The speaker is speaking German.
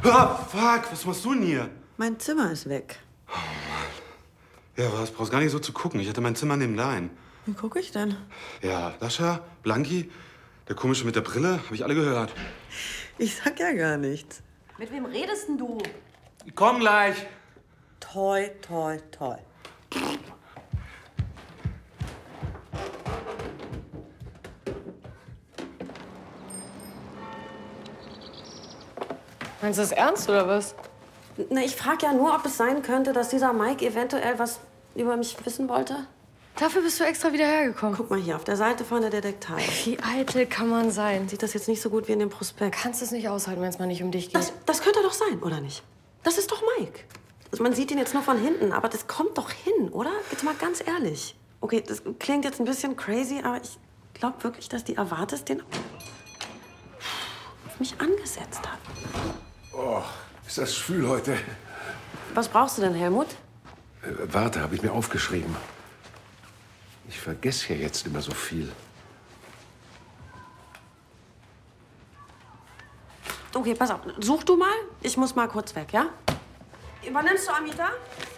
Ah, fuck, was machst du denn hier? Mein Zimmer ist weg. Ja, was? Brauchst gar nicht so zu gucken. Ich hatte mein Zimmer neben dein. Wie gucke ich denn? Ja, Lascha, Blanki, der Komische mit der Brille, habe ich alle gehört. Ich sag ja gar nichts. Mit wem redest denn du? Komm gleich. Toi, toi, toi. Meinst du das ernst oder was? Na, ich frage ja nur, ob es sein könnte, dass dieser Mike eventuell was über mich wissen wollte. Dafür bist du extra wieder hergekommen. Guck mal hier, auf der Seite von der Detektei. Wie eitel kann man sein? Sieht das jetzt nicht so gut wie in dem Prospekt? Kannst es nicht aushalten, wenn es mal nicht um dich geht. Das könnte doch sein, oder nicht? Das ist doch Mike. Also man sieht ihn jetzt nur von hinten, aber das kommt doch hin, oder? Jetzt mal ganz ehrlich. Okay, das klingt jetzt ein bisschen crazy, aber ich glaube wirklich, dass die Avatis den auf mich angesetzt hat. Oh, ist das schwül heute. Was brauchst du denn, Helmut? Warte, habe ich mir aufgeschrieben. Ich vergesse ja jetzt immer so viel. Okay, pass auf. Such du mal. Ich muss mal kurz weg, ja? Übernimmst du, Amita?